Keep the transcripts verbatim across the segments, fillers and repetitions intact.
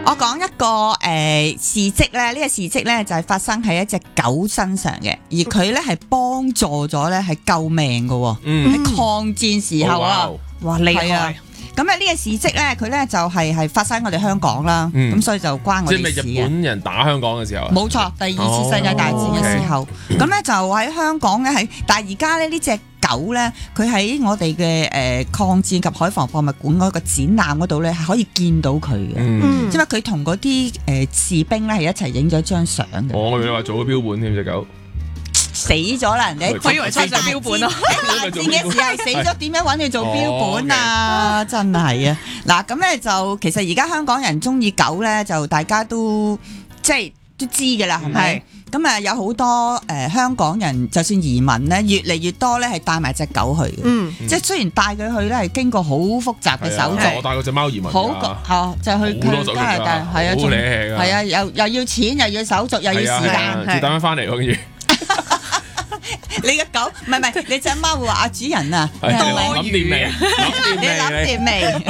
我講一個誒、呃、事蹟咧，呢、這個事蹟咧就係、是、發生喺一隻狗身上嘅，而佢咧係幫助咗咧係救命嘅喎，喺、嗯、抗戰時候啊， 哇厲害！ 咁啊呢個事蹟咧，佢咧就係、是、係發生喺我哋香港啦，咁、嗯、所以就關我哋事嘅。 即係咪日本人打香港嘅時候啊？ 冇錯，第二次世界大戰嘅時候，咁咧、哦 okay. 就喺香港咧喺，但係而家咧呢隻狗咧，佢喺我哋嘅誒抗戰及海防博物館嗰個展覽嗰度咧，係可以見到佢嘅，嗯、因為佢同嗰啲誒士兵咧係一齊影咗張相嘅。 我以為話做咗標本添隻狗。 死咗啦！人哋我以為真係標本咯， 大戰嘅時候死咗，點樣揾你做標本啊？哦 okay. 真係啊！嗱，咁咧就其實而家香港人中意狗咧，就大家都即係都知㗎啦，係咪？咁啊，有好多誒、呃、香港人，就算移民咧，越嚟越多咧係帶埋隻狗去嘅。嗯，即係雖然帶佢去咧係經過好複雜嘅手續。 我帶嗰隻貓移民。 好哦，就去去加拿大，係啊，係啊，又又要錢，又要手續，又要時間， 要等翻翻嚟跟住。 你嘅狗唔係唔係，你隻貓會話阿主人啊， 多餘味， 你諗掂未？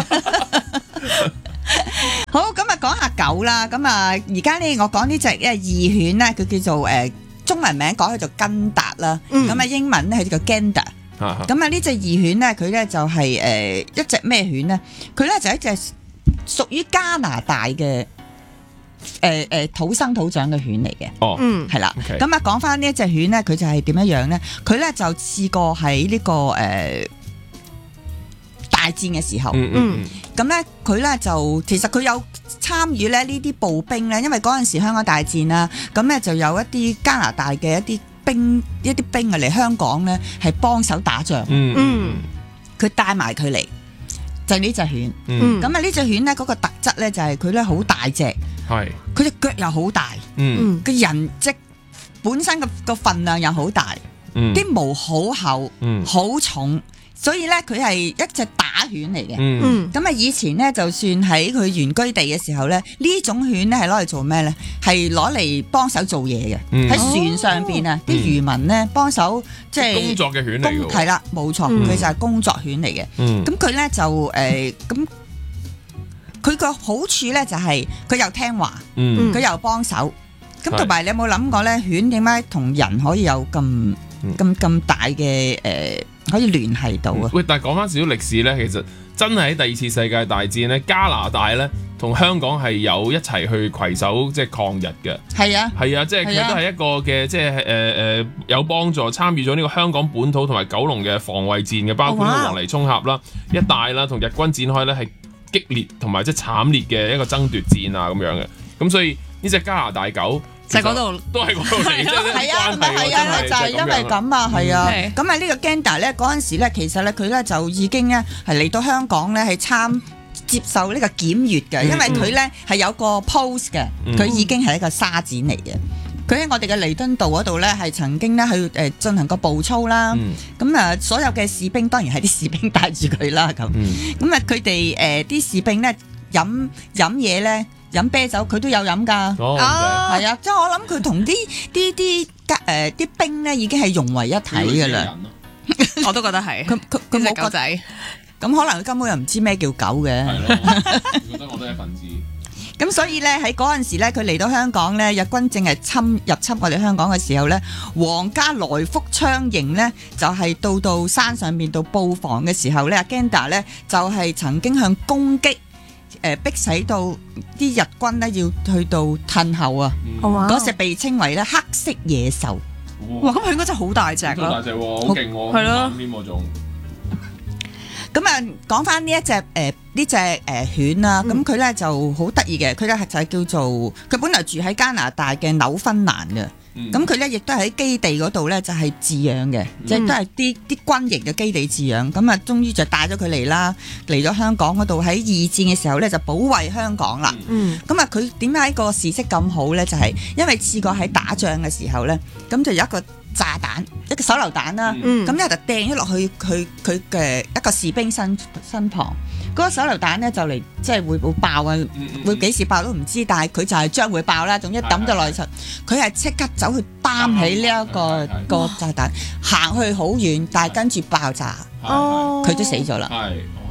好，咁啊講下狗啦，咁啊而家呢，我講呢隻嘅義犬咧，佢叫做誒、呃、中文名改佢做根達啦，咁啊、嗯、英文咧係叫 Gander，咁啊呢隻義犬咧，佢咧就係、是、誒、呃、一隻咩犬咧？佢咧就係、一隻屬於加拿大嘅。誒誒，土生土長嘅犬嚟嘅， 哦， 嗯，係啦，咁啊，講翻呢一隻犬咧，佢就係點樣樣咧？佢咧就試過喺呢個誒大戰嘅時候，嗯，咁咧佢咧就其實佢有參與咧呢啲步兵咧，因為嗰陣時香港大戰啦，咁咧就有一啲加拿大嘅一啲兵一啲兵啊嚟香港咧係幫手打仗，嗯，佢帶埋佢嚟就係呢隻犬，咁啊呢隻犬咧嗰個特質咧就係佢咧好大隻。係，佢隻腳又好大，嗯，個人即本身個個份量又好大，啲、嗯、毛好厚，嗯，好重，所以咧佢係一隻打犬嚟嘅，嗯，咁啊以前咧就算喺佢原居地嘅時候咧，呢種犬咧係攞嚟做咩咧？係攞嚟幫手做嘢嘅，喺、嗯、船上邊啊，啲漁、嗯、民咧幫手即係工作嘅犬嚟嘅，係啦，冇錯，佢、嗯、就係工作犬嚟嘅，咁佢咧就誒咁。呃佢個好處咧就係佢又聽話，佢、嗯、又幫手，咁同埋你有冇諗過咧？犬點解同人可以有咁咁咁大嘅誒、呃、可以聯繫到啊？喂， 但係講翻少少歷史咧，其實真係喺第二次世界大戰咧，加拿大咧同香港係有一齊去攜手即係抗日嘅。係啊，係啊，即係佢都係一個嘅即係誒誒有幫助參與咗呢個香港本土同埋九龍嘅防衛戰嘅，包括呢個黃泥涌峽啦、一帶啦，同日軍展開咧係激烈同埋即係慘烈嘅一個爭奪戰啊咁樣嘅，咁所以呢隻加拿大狗就係嗰度， 都係嗰度嚟，即係係啊，係啊，就係因為咁啊，係啊，咁啊呢個 Gander 咧嗰陣時咧，其實咧佢咧就已經咧係嚟到香港咧係參接受呢個檢閱嘅，因為佢咧係有個 post 嘅，佢已經係一個沙展嚟嘅。佢喺我哋嘅彌敦道嗰度咧，係曾經咧去誒進行過步操啦。咁啊、嗯，所有嘅士兵當然係啲士兵帶住佢啦。咁咁啊，佢哋誒啲士兵咧飲飲嘢咧，飲啤酒佢都有飲㗎。哦，係啊，即係我諗佢同啲啲啲誒啲兵咧已經係融為一體㗎啦。 我都覺得係。佢佢佢冇狗仔， 咁可能佢根本又唔知咩叫狗嘅。 係咯，覺得我都係一份子。 咁所以咧喺嗰陣時咧，佢嚟到香港咧，日軍正係侵入侵我哋香港嘅時候咧，皇家來福槍營咧就係、是、到到山上面度布防嘅時候咧，阿 Gander 咧就係、是、曾經向攻擊誒、呃、逼使到啲日軍咧要去到褪後啊！嗰隻、嗯、被稱為咧黑色野獸。 哇！咁佢應該真係好大隻咯， 好大隻喎，好勁喎，係咯，邊個種？ 咁啊，講翻呢一隻誒呢隻誒犬啦，咁佢咧就好得意嘅，佢咧就係叫做佢本來住喺加拿大嘅紐芬蘭嘅，咁佢咧亦都係喺基地嗰度咧就係飼養嘅，即係都係啲啲軍營嘅基地飼養，咁啊終於就帶咗佢嚟啦，嚟咗香港嗰度喺二戰嘅時候咧就保衛香港啦，咁啊佢點解個事蹟咁好咧？就係、是、因為試過喺打仗嘅時候咧，咁就有一個炸彈，一個手榴彈啦，咁咧、嗯、就掟咗落去佢佢嘅一個士兵身身旁，嗰、那個手榴彈咧就嚟即係會會爆啊，嗯嗯、會幾時爆都唔知，但係佢就係將會爆啦，總之抌咗落去，佢係即刻走去擔起呢、這、一個、嗯、個炸彈，行去好遠，但係跟住爆炸，佢都死咗啦。係，哦，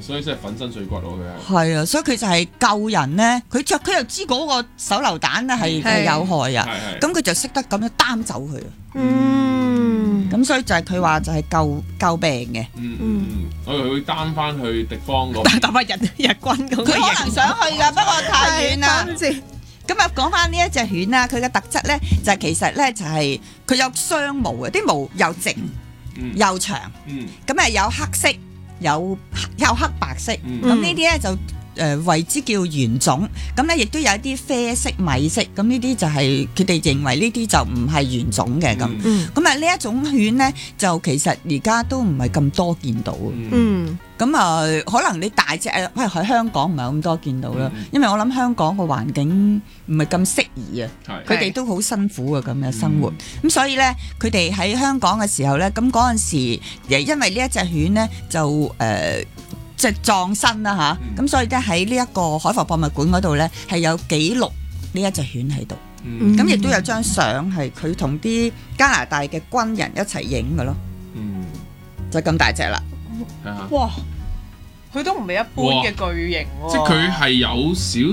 所以真係粉身碎骨咯，佢係。係啊，所以佢就係救人咧，佢就佢又知嗰個手榴彈咧係係有害啊，咁佢就識得咁樣擔走佢啊。嗯，咁所以就係佢話就係救救病嘅。 嗯嗯嗯，我以為佢擔翻去敵方嗰邊， 打翻日日軍咁。 佢可能想去㗎，不過太遠啦。咁啊，講翻呢一隻犬啦，佢嘅特質咧就係其實咧就係佢有雙毛嘅，啲毛又直又長，咁啊有黑色有有黑白色，咁呢啲咧就誒為之叫原種，咁咧亦都有一啲啡色米色，咁呢啲就係佢哋認為呢啲就唔係原種嘅咁，咁啊呢一種犬咧就其實而家都唔係咁多見到。嗯。咁啊、呃，可能你大隻誒，喂喺香港唔係咁多見到啦，嗯、因為我諗香港個環境唔係咁適宜啊，佢哋、嗯、都好辛苦啊咁嘅生活，咁、嗯、所以咧佢哋喺香港嘅時候咧，咁嗰陣時誒，因為呢一隻犬咧就誒即係葬身啦吓，咁、嗯、所以咧喺呢一個海防博物館嗰度咧係有記錄呢一隻犬喺度，咁亦、嗯、都有張相係佢同啲加拿大嘅軍人一齊影嘅咯，嗯、就咁大隻啦。 哇！佢都唔係一般嘅巨型喎， 即係佢係有少